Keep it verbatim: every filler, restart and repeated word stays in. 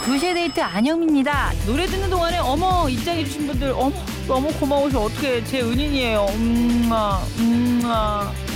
두 시에 데이트 안영입니다. 노래 듣는 동안에 어머 입장해주신 분들 어머 너무 고마우셔. 어떡해 제 은인이에요. 음아 음아